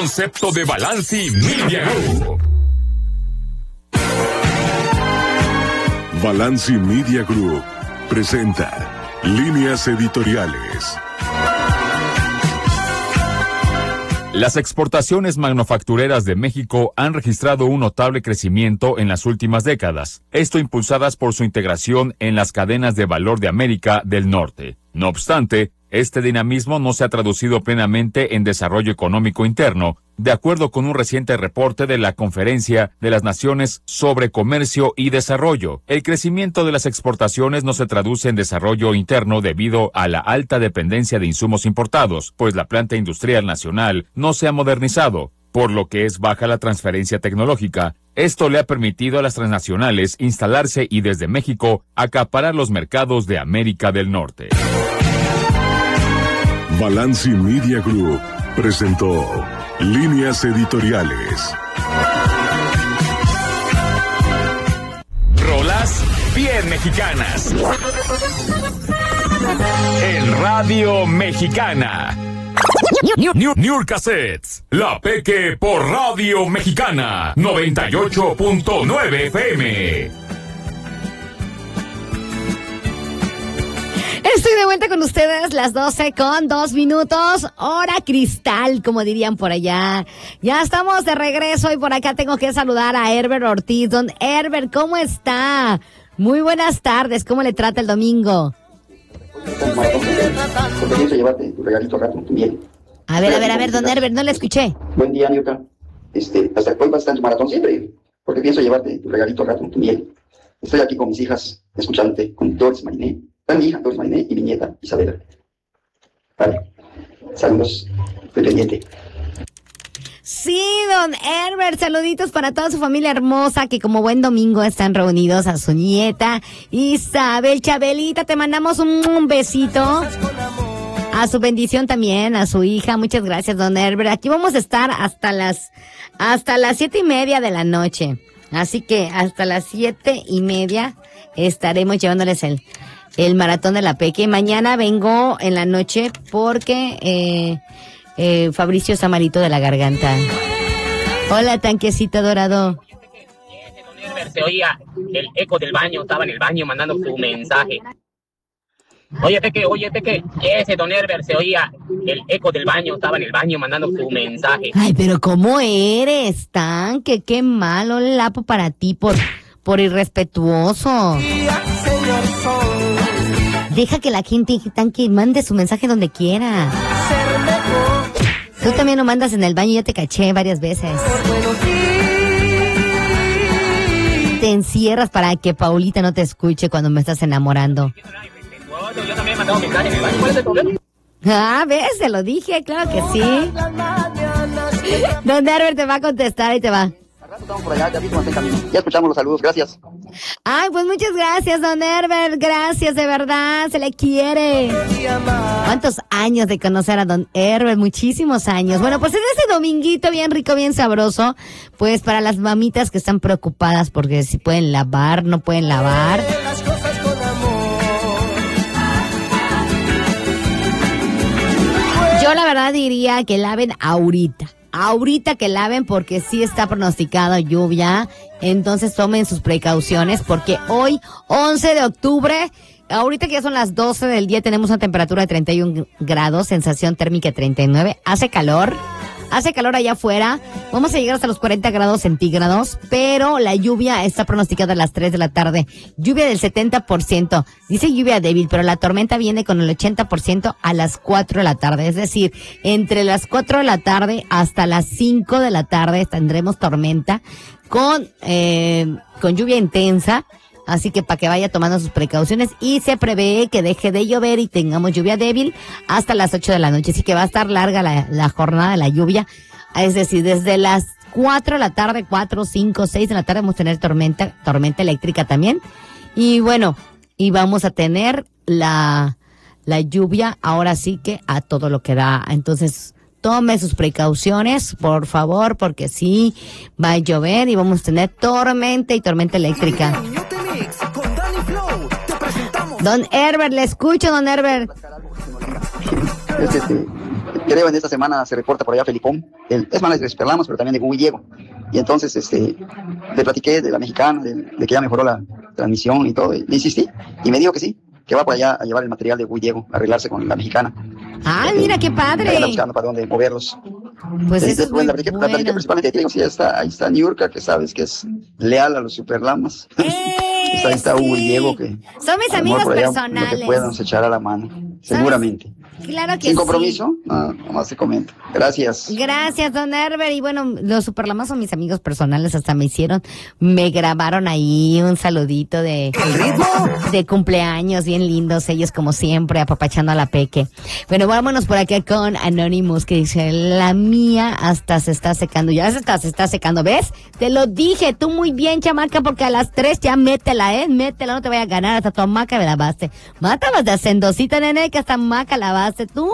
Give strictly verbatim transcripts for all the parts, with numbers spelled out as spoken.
concepto de Balanci Media Group. Balanci Media Group presenta Líneas Editoriales. Las exportaciones manufactureras de México han registrado un notable crecimiento en las últimas décadas, esto impulsadas por su integración en las cadenas de valor de América del Norte. No obstante, este dinamismo no se ha traducido plenamente en desarrollo económico interno, de acuerdo con un reciente reporte de la Conferencia de las Naciones sobre Comercio y Desarrollo. El crecimiento de las exportaciones no se traduce en desarrollo interno debido a la alta dependencia de insumos importados, pues la planta industrial nacional no se ha modernizado, por lo que es baja la transferencia tecnológica. Esto le ha permitido a las transnacionales instalarse y desde México acaparar los mercados de América del Norte. Balanci Media Group presentó Líneas Editoriales. Rolas bien mexicanas. En Radio Mexicana. New, New, New Cassettes. La Peque por Radio Mexicana. noventa y ocho punto nueve F M. Estoy de vuelta con ustedes, las doce con dos minutos, hora cristal, como dirían por allá. Ya estamos de regreso y por acá tengo que saludar a Herbert Ortiz. Don Herbert, ¿cómo está? Muy buenas tardes, ¿cómo le trata el domingo? A ver, a ver, a ver, don Herbert, no le escuché. Buen día, Niurka. Este, ¿hasta cuándo vas a estar en tu maratón siempre? Porque pienso llevarte tu regalito al rato con tu miel. Estoy aquí con mis hijas, escuchándote, con Doris Mariné. Está mi hija Doris Mariné y mi nieta Isabela. Vale. Saludos. Estoy pendiente. Sí, don Herbert, saluditos para toda su familia hermosa que como buen domingo están reunidos, a su nieta Isabel. Chabelita, te mandamos un, un besito. A su bendición también, a su hija. Muchas gracias, don Herbert. Aquí vamos a estar hasta las hasta las siete y media de la noche. Así que hasta las siete y media estaremos llevándoles el el maratón de la Peque. Mañana vengo en la noche porque eh, eh, Fabricio está malito de la garganta. Hola, tanquecito dorado. Ese don Herbert se oía el eco del baño, estaba en el baño mandando su mensaje. Oye, Peque, oye, Peque, ese don Herbert se oía el eco del baño, estaba en el baño mandando su mensaje. Ay, pero ¿cómo eres, tanque? Qué malo lapo para ti por, por irrespetuoso. Deja que la gente tanque mande su mensaje donde quiera. Tú también lo mandas en el baño, ya te caché varias veces. Te encierras para que Paulita no te escuche cuando me estás enamorando. Yo también he mandado mensaje en el baño, ¿cuál es el problema? Ah, ves, se lo dije, claro que sí. Don Herbert te va a contestar y te va. Estamos por allá, ya mismo está en camino. Ya escuchamos los saludos, gracias. Ay, pues muchas gracias, don Herbert, gracias, de verdad, se le quiere. ¿Cuántos años de conocer a don Herbert? Muchísimos años. Bueno, pues en este dominguito bien rico, bien sabroso, pues para las mamitas que están preocupadas porque si pueden lavar, no pueden lavar. Yo la verdad diría que laven ahorita. Ahorita que laven porque sí está pronosticado lluvia, entonces tomen sus precauciones porque hoy, once de octubre, ahorita que ya son las doce del día, tenemos una temperatura de treinta y un grados, sensación térmica de treinta y nueve, hace calor, hace calor allá afuera, vamos a llegar hasta los cuarenta grados centígrados, pero la lluvia está pronosticada a las tres de la tarde, lluvia del setenta por ciento, dice lluvia débil, pero la tormenta viene con el ochenta por ciento a las cuatro de la tarde, es decir, entre las cuatro de la tarde hasta las cinco de la tarde tendremos tormenta con, eh, con lluvia intensa. Así que para que vaya tomando sus precauciones y se prevé que deje de llover y tengamos lluvia débil hasta las ocho de la noche. Así que va a estar larga la, la jornada de la lluvia. Es decir, desde las cuatro de la tarde, cuatro, cinco, seis de la tarde vamos a tener tormenta, tormenta eléctrica también. Y bueno, y vamos a tener la, la lluvia ahora sí que a todo lo que da. Entonces, tome sus precauciones, por favor, porque sí va a llover y vamos a tener tormenta y tormenta eléctrica. Don Herbert, le escucho, don Herbert. Es que, este, creo en esta semana se reporta por allá Felipón, el, es más de Superlamas, pero también de Hugo Diego. Y entonces este, le platiqué de la mexicana, de, de que ya mejoró la transmisión y todo, y le insistí, y me dijo que sí, que va por allá a llevar el material de Hugo Diego, a arreglarse con la mexicana. ¡Ah, eh, mira qué padre! Anda buscando para dónde moverlos. Pues eso es muy la platiqué, bueno. la platiqué principalmente, te digo, sí, está, ahí está Niurka, que sabes que es leal a los Superlamas. ¡Eh, ahí está sí! Hugo Diego, que son mis amigos personales. Lo que puedan nos echar a la mano, seguramente. Claro que Sin compromiso, sí. no, nomás te comento. Gracias. Gracias, don Herbert. Y bueno, los Superlamas son mis amigos personales, hasta me hicieron, me grabaron ahí un saludito de, de cumpleaños, bien lindos ellos como siempre, apapachando a la Peque. Bueno, vámonos por acá con Anonymous, que dice, la mía hasta se está secando, ya se está, se está secando, ¿ves? Te lo dije, tú muy bien, chamaca, porque a las tres ya métela, ¿eh? Métela, no te vaya a ganar, hasta tu hamaca me la baste. Mátabas de hacendosita, nene, que hasta hamaca la baste tú.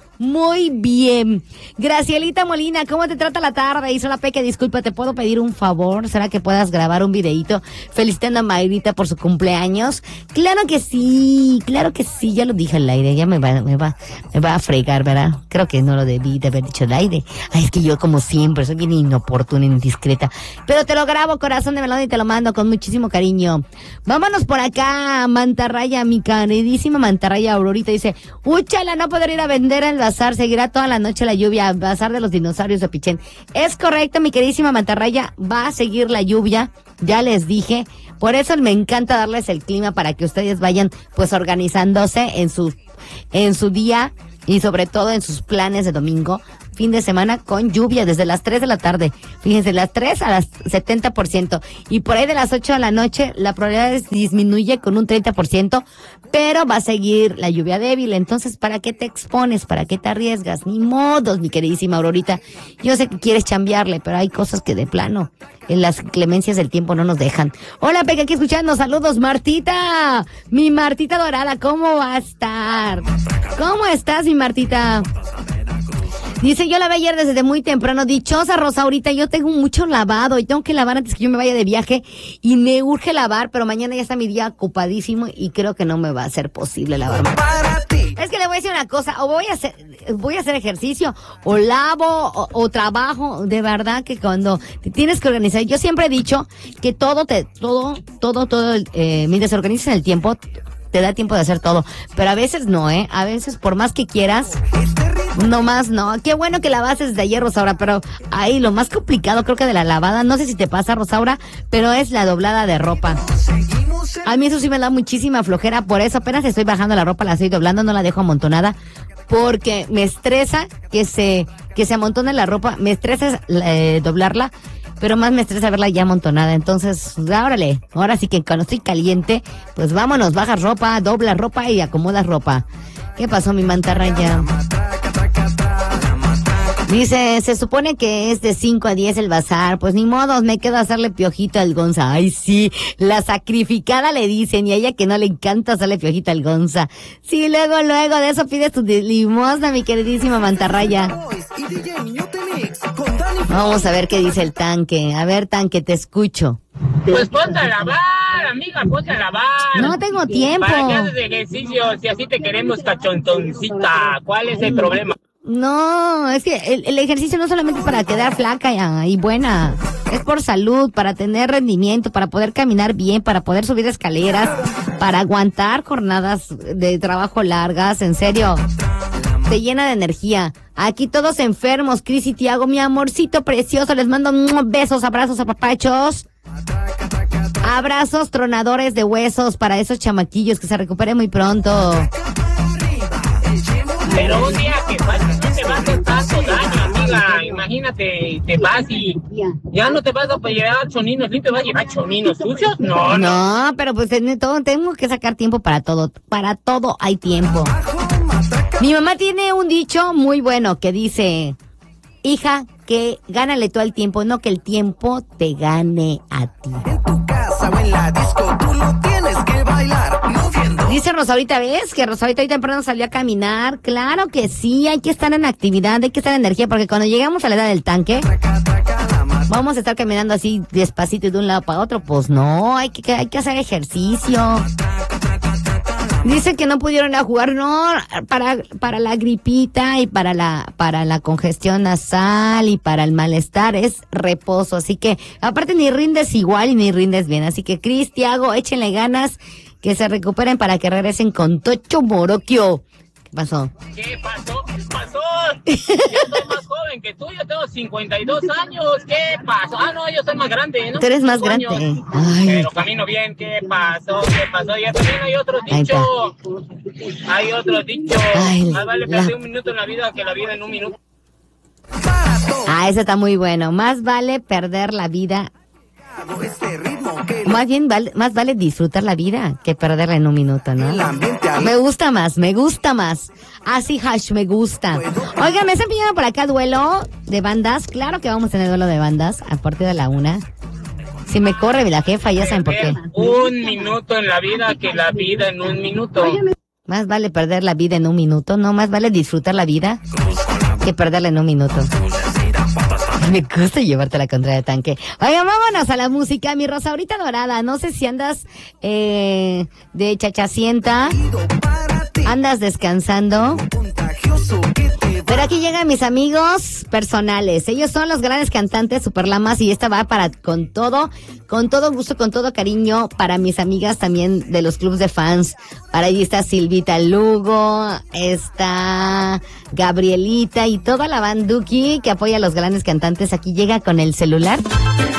Muy bien. Gracielita Molina, ¿cómo te trata la tarde? Hizo la Peque, disculpa, ¿te puedo pedir un favor? ¿Será que puedas grabar un videíto felicitando a Mayrita por su cumpleaños? Claro que sí, claro que sí, ya lo dije al aire, ya me va, me va, me va a fregar, ¿verdad? Creo que no lo debí de haber dicho al aire. Ay, es que yo como siempre soy bien inoportuna, indiscreta. Pero te lo grabo, corazón de melón, y te lo mando con muchísimo cariño. Vámonos por acá, Mantarraya, mi queridísima Mantarraya Aurorita dice, úchala, no poder ir a vender el bazar, seguirá toda la noche la lluvia, bazar de los dinosaurios de Pichén. Es correcto, mi queridísima Mantarraya, va a seguir la lluvia, ya les dije, por eso me encanta darles el clima para que ustedes vayan pues organizándose en su, en su día y sobre todo en sus planes de domingo, fin de semana con lluvia desde las tres de la tarde. Fíjense, las tres a las setenta por ciento. Y por ahí de las ocho de la noche la probabilidad disminuye con un treinta por ciento, pero va a seguir la lluvia débil. Entonces, ¿para qué te expones? ¿Para qué te arriesgas? Ni modos, mi queridísima Aurorita. Yo sé que quieres chambearle, pero hay cosas que de plano en las clemencias del tiempo no nos dejan. Hola, Peque, aquí escuchando. Saludos, Martita. Mi Martita dorada, ¿cómo va a estar? ¿Cómo estás, mi Martita? Dice, yo la vi ayer desde muy temprano. Dichosa, Rosa, ahorita yo tengo mucho lavado y tengo que lavar antes que yo me vaya de viaje y me urge lavar, pero mañana ya está mi día ocupadísimo y creo que no me va a ser posible lavarme. Es que le voy a decir una cosa, o voy a hacer, voy a hacer ejercicio, o lavo, o, o trabajo. De verdad que cuando te tienes que organizar, yo siempre he dicho que todo te, todo, todo, todo, eh, mientras se organiza en el tiempo, te da tiempo de hacer todo, pero a veces no, ¿eh? A veces por más que quieras, no más no. Qué bueno que lavaste desde ayer, Rosaura, pero ahí lo más complicado creo que de la lavada, no sé si te pasa, Rosaura, pero es la doblada de ropa. A mí eso sí me da muchísima flojera, por eso apenas estoy bajando la ropa, la estoy doblando, no la dejo amontonada, porque me estresa que se, que se amontone la ropa, me estresa eh, doblarla, pero más me estresa verla ya amontonada. Entonces, órale, ahora sí que cuando estoy caliente, pues vámonos, bajas ropa, doblas ropa y acomodas ropa. ¿Qué pasó, mi Mantarraya? Dice, se supone que es de cinco a diez el bazar, pues ni modo, me quedo a hacerle piojito al Gonza. Ay, sí, la sacrificada le dicen, y a ella que no le encanta hacerle piojito al Gonza. Sí, luego, luego, de eso pides tu limosna, mi queridísima Mantarraya. Vamos a ver qué dice el tanque. A ver, tanque, te escucho. Pues ponte a lavar, amiga, ponte a lavar. No tengo tiempo. ¿Para qué haces ejercicio si así te queremos cachontoncita? ¿Cuál es el problema? No, es que el, el ejercicio no solamente es para quedar flaca y, y buena, es por salud, para tener rendimiento, para poder caminar bien, para poder subir escaleras, para aguantar jornadas de trabajo largas, en serio, te llena de energía. Aquí todos enfermos, Cris y Tiago, mi amorcito precioso, les mando besos, abrazos, apapachos. Abrazos tronadores de huesos para esos chamaquillos, que se recuperen muy pronto. Pero un día que pasa, no te vas a hacer tanto daño, amiga. Imagínate, te vas y ya no te vas a llevar choninos limpios, vas a llevar choninos sucios. No, no. No, pero pues en todo, tengo que sacar tiempo para todo. Para todo hay tiempo. Mi mamá tiene un dicho muy bueno que dice, hija, que gánale tú al tiempo, no que el tiempo te gane a ti. En tu casa o en la disco, tú lo tienes que bailar moviendo. Dice Rosaurita, ¿ves? Que Rosaurita hoy temprano salió a caminar. Claro que sí, hay que estar en actividad, hay que estar en energía, porque cuando llegamos a la edad del tanque, vamos a estar caminando así despacito de un lado para otro. Pues no, hay que, hay que hacer ejercicio. Dice que no pudieron ir a jugar, no, para, para la gripita y para la, para la congestión nasal y para el malestar es reposo, así que aparte ni rindes igual y ni rindes bien, así que Cris, Tiago, échenle ganas, que se recuperen para que regresen con Tocho Moroquio. ¿Qué pasó? ¿Qué pasó? ¿Qué pasó? Yo soy más joven que tú, yo tengo cincuenta y dos años. ¿Qué pasó? Ah, no, yo soy más grande, ¿no? Tú eres más grande. Ay. Pero camino bien. ¿Qué pasó? ¿Qué pasó? Ya también hay otro dicho. Hay otro dicho. Ay, más vale la... perder un minuto en la vida que la vida en un minuto. Ah, ese está muy bueno. Más vale perder la vida. Más bien, vale, más vale disfrutar la vida que perderla en un minuto, ¿no? Me gusta más, me gusta más. Así, hash, me gusta. Oigan, me están pidiendo por acá duelo de bandas. Claro que vamos a tener duelo de bandas a partir de la una. Si me corre la jefa, ya saben por qué. Un minuto en la vida que la vida en un minuto. Más vale perder la vida en un minuto, ¿no? Más vale disfrutar la vida que perderla en un minuto. Me gusta llevarte la contra de tanque. Oigan, vámonos a la música, mi Rosaurita Dorada. No sé si andas eh, de chachacienta, andas descansando. Pero aquí llegan mis amigos personales. Ellos son los grandes cantantes Superlamas y esta va para con todo, con todo gusto, con todo cariño para mis amigas también de los clubs de fans. Para ahí está Silvita Lugo, está Gabrielita y toda la banduki que apoya a los grandes cantantes. Aquí llega con el celular.